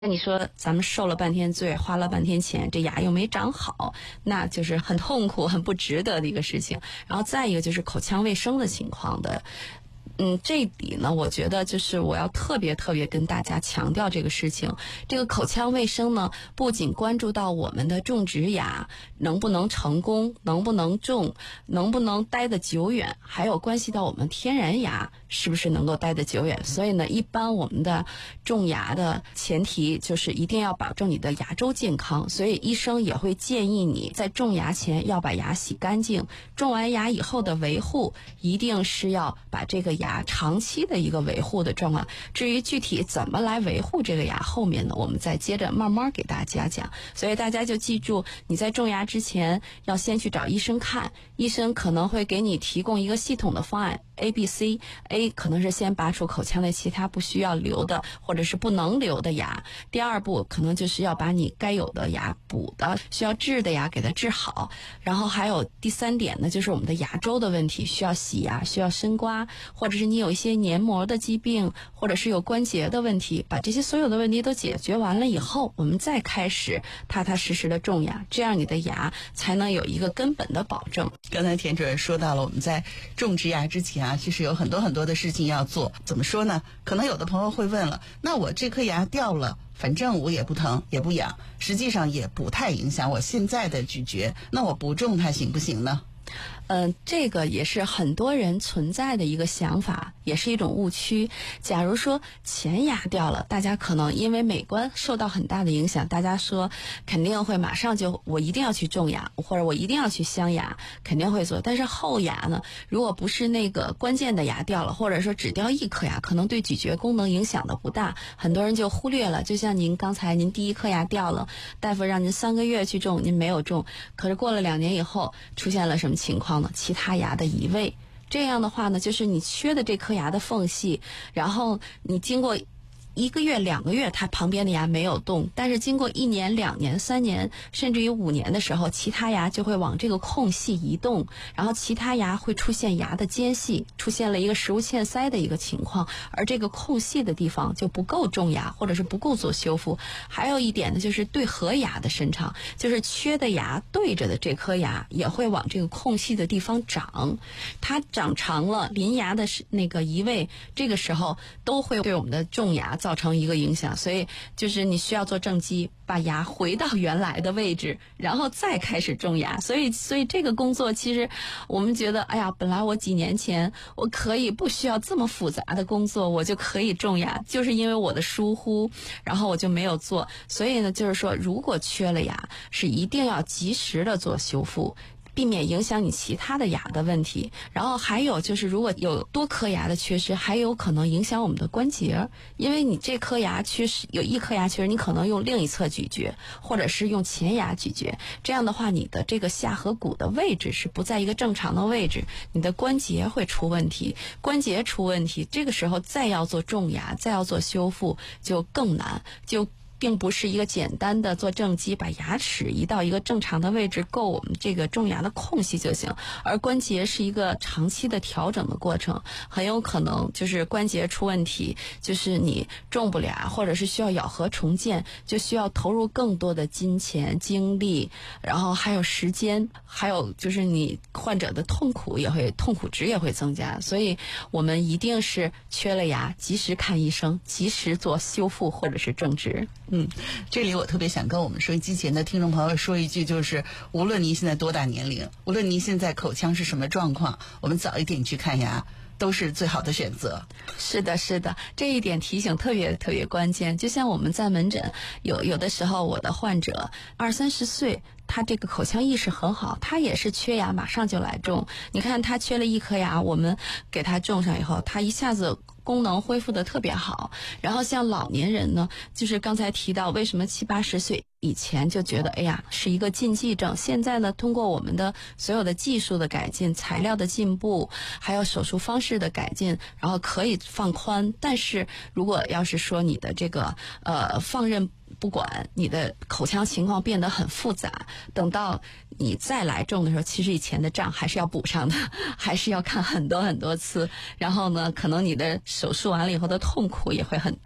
那你说咱们受了半天罪，花了半天钱，这牙又没长好，那就是很痛苦、很不值得的一个事情。然后再一个就是口腔卫生的情况的。这里呢，我觉得就是我要特别跟大家强调这个事情。这个口腔卫生呢，不仅关注到我们的种植牙能不能成功，能不能种，能不能待得久远，还有关系到我们天然牙是不是能够待得久远。所以呢，一般我们的种牙的前提就是一定要保证你的牙周健康，所以医生也会建议你在种牙前要把牙洗干净，种完牙以后的维护一定是要把这个牙长期的一个维护的状况。至于具体怎么来维护这个牙，后面呢我们再接着慢慢给大家讲。所以大家就记住，你在种牙之前要先去找医生看，医生可能会给你提供一个系统的方案 A、B、C。A 可能是先拔除口腔内其他不需要留的或者是不能留的牙，第二步可能就是要把你该有的牙补的需要治的牙给它治好，然后还有第三点呢，就是我们的牙周的问题，需要洗牙，需要深刮，或者是你有一些黏膜的疾病，或者是有关节的问题，把这些所有的问题都解决完了以后，我们再开始踏踏实实的种牙，这样你的牙才能有一个根本的保证。 刚才田主任说到了，我们在种植牙之前其实有很多的事情要做。怎么说呢？可能有的朋友会问了，那我这颗牙掉了，反正我也不疼也不痒，实际上也不太影响我现在的咀嚼，那我不种它行不行呢？ 这个也是很多人存在的一个想法，也是一种误区。假如说前牙掉了，大家可能因为美观受到很大的影响，大家说肯定会马上就我一定要去种牙，或者我一定要去镶牙，肯定会做。但是后牙呢，如果不是那个关键的牙掉了，或者说只掉一颗牙，可能对咀嚼功能影响的不大，很多人就忽略了。就像您刚才您第一颗牙掉了，大夫让您3个月去种，您没有种，可是过了2年以后出现了什么情况呢？其他牙的移位，这样的话呢，就是你缺的这颗牙的缝隙，然后你经过1个月2个月它旁边的牙没有动，但是经过1年2年3年甚至于5年的时候，其他牙就会往这个空隙移动，然后其他牙会出现牙的间隙，出现了一个食物嵌塞的一个情况，而这个空隙的地方就不够种牙，或者是不够做修复。还有一点呢，就是对合牙的伸长，就是缺的牙对着的这颗牙也会往这个空隙的地方长，它长长了，邻牙的那个移位，这个时候都会对我们的种牙造成一个影响。所以就是你需要做正畸，把牙回到原来的位置，然后再开始种牙。所以这个工作其实我们觉得，哎呀，本来我几年前我可以不需要这么复杂的工作，我就可以种牙，就是因为我的疏忽，然后我就没有做。所以呢，就是说如果缺了牙，是一定要及时的做修复，避免影响你其他的牙的问题。然后还有就是如果有多颗牙的缺失，还有可能影响我们的关节，因为你这颗牙缺失，有一颗牙缺失，你可能用另一侧咀嚼，或者是用前牙咀嚼，这样的话你的这个下颌骨的位置是不在一个正常的位置，你的关节会出问题，关节出问题，这个时候再要做种牙，再要做修复就更难，就并不是一个简单的做正畸，把牙齿移到一个正常的位置，够我们这个种牙的空隙就行。而关节是一个长期的调整的过程，很有可能就是关节出问题，就是你种不了，或者是需要咬合重建，就需要投入更多的金钱、精力，然后还有时间，还有就是你患者的痛苦值也会增加。所以我们一定是缺了牙，及时看医生，及时做修复或者是种植。 这里我特别想跟我们收音机前的听众朋友说一句，就是无论您现在多大年龄，无论您现在口腔是什么状况，我们早一点去看牙都是最好的选择。 是的，这一点提醒特别关键。就像我们在门诊有的时候，我的患者20-30岁，他这个口腔意识很好，他也是缺牙，马上就来种。你看他缺了一颗牙，我们给他种上以后，他一下子功能恢复的特别好。然后像老年人呢，就是刚才提到为什么70-80岁以前就觉得哎呀是一个禁忌症，现在呢通过我们的所有的技术的改进，材料的进步，还有手术方式的改进，然后可以放宽。但是如果要是说你的这个放任不管，你的口腔情况变得很复杂，等到你再来种的时候，其实以前的账还是要补上的，还是要看很多次，然后呢可能你的手术完了以后的痛苦也会很大。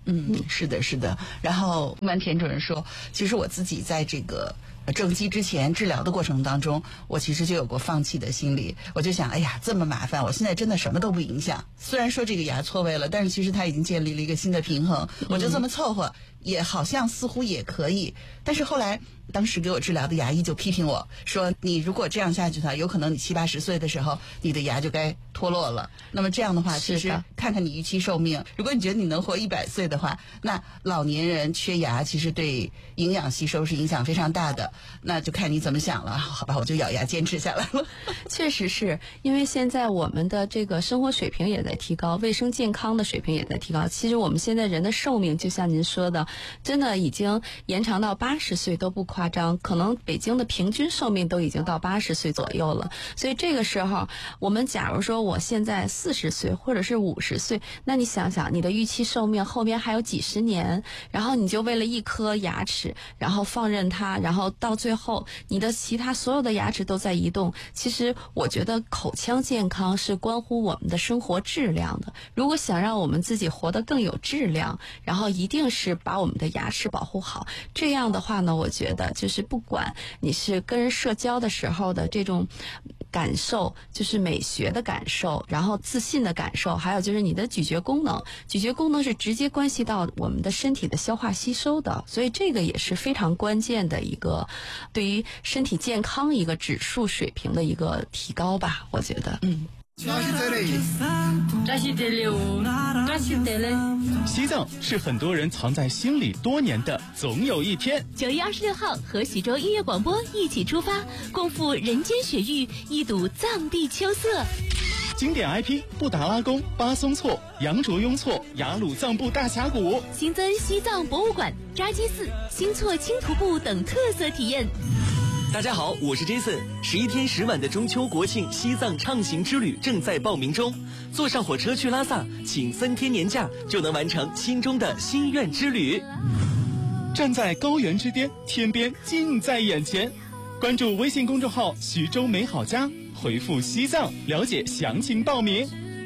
是的，是的。然后万田主任说，其实我自己在这个正畸之前治疗的过程当中，我其实就有过放弃的心理。我就想，哎呀，这么麻烦，我现在真的什么都不影响。虽然说这个牙错位了，但是其实它已经建立了一个新的平衡，我就这么凑合，也好像似乎也可以。但是后来当时给我治疗的牙医就批评我说，你如果这样下去的话，有可能你70、80岁的时候，你的牙就该脱落了。那么这样的话，其实看看你预期寿命，如果你觉得你能活100岁的话，那老年人缺牙其实对营养吸收是影响非常大的。那就看你怎么想了。好吧，我就咬牙坚持下来了。 确实是因为现在我们的这个生活水平也在提高，卫生健康的水平也在提高。其实我们现在人的寿命，就像您说的，真的已经延长到80岁都不夸张，可能北京的平均寿命都已经到80岁左右了。所以这个时候，我们假如说我现在40岁或者是50岁，那你想想，你的预期寿命后边还有几十年，然后你就为了一颗牙齿，然后放任它，然后到最后你的其他所有的牙齿都在移动。其实我觉得口腔健康是关乎我们的生活质量的。如果想让我们自己活得更有质量，然后一定是把我们的牙齿保护好。这样的话呢，我觉得就是不管你是跟人社交的时候的这种感受，就是美学的感受，然后自信的感受，还有就是你的咀嚼功能。咀嚼功能是直接关系到我们的身体的消化吸收的，所以这个也是非常关键的一个对于身体健康一个指数水平的一个提高吧，我觉得。 西藏是很多人藏在心里多年的总有一天。 9月26号和徐州音乐广播一起出发，共赴人间雪域，一睹藏地秋色。 经典 IP 布达拉宫、巴松措、羊卓雍措、雅鲁藏布大峡谷， 新增西藏博物馆、扎基寺、星措轻徒步等特色体验。 大家好，我是 Jason。11天10晚的中秋国庆西藏畅行之旅正在报名中，坐上火车去拉萨，请3天年假就能完成心中的心愿之旅。 站在高原之巅，天边近在眼前。关注微信公众号徐州美好家，回复西藏了解详情报名。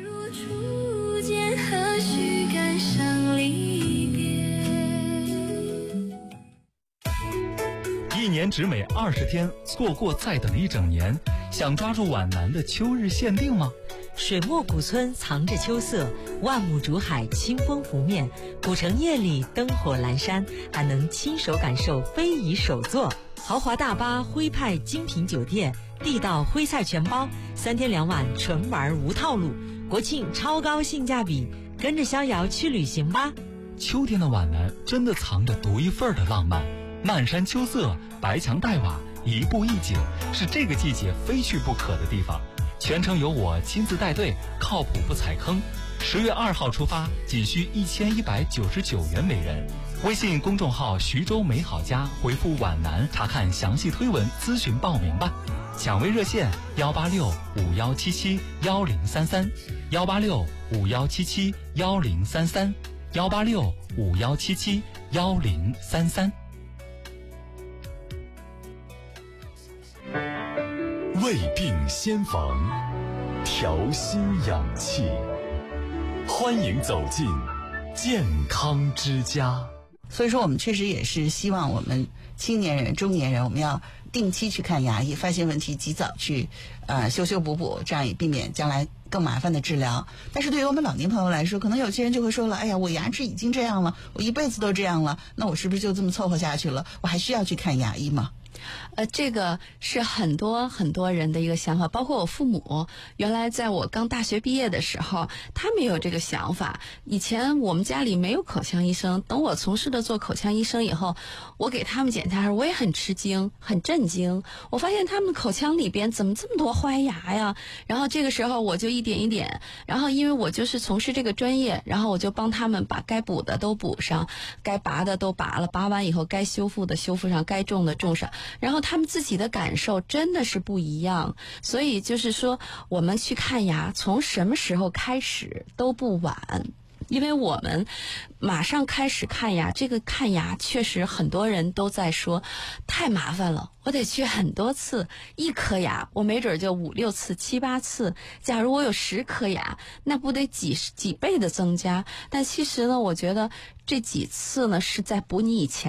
一年只美20天，错过再等一整年。想抓住皖南的秋日限定吗？ 水墨古村藏着秋色，万亩竹海清风拂面，古城夜里灯火阑珊，还能亲手感受非遗手作。豪华大巴、徽派精品酒店、地道徽菜全包，3天2晚纯玩无套路，国庆超高性价比，跟着逍遥去旅行吧。 秋天的皖南真的藏着独一份的浪漫，漫山秋色，白墙黛瓦，一步一景，是这个季节非去不可的地方。全程由我亲自带队，靠谱不踩坑。10月2号出发，仅需1199元每人。微信公众号徐州美好家回复皖南查看详细推文，咨询报名吧。抢位热线18651771033 18651771033 18651771033。 胃病先防，调心养气，欢迎走进健康之家。 所以说我们确实也是希望我们青年人、中年人，我们要定期去看牙医，发现问题及早去修修补补，这样也避免将来更麻烦的治疗。但是对于我们老年朋友来说，可能有些人就会说了，哎呀，我牙齿已经这样了，我一辈子都这样了，那我是不是就这么凑合下去了？我还需要去看牙医吗？ 这个是很多人的一个想法，包括我父母。原来在我刚大学毕业的时候，他们也有这个想法。以前我们家里没有口腔医生，等我从事了做口腔医生以后，我给他们检查时，我也很吃惊，很震惊。我发现他们的口腔里边怎么这么多坏牙呀？然后这个时候我就一点一点，然后因为我就是从事这个专业，然后我就帮他们把该补的都补上，该拔的都拔了，拔完以后该修复的修复上，该种的种上。然后他们自己的感受真的是不一样，所以就是说我们去看牙从什么时候开始都不晚。 因为我们马上开始看牙，这个看牙确实很多人都在说太麻烦了，我得去很多次，一颗牙我没准就5、6次、7、8次，假如我有10颗牙，那不得几倍的增加。但其实呢，我觉得这几次呢是在补你以前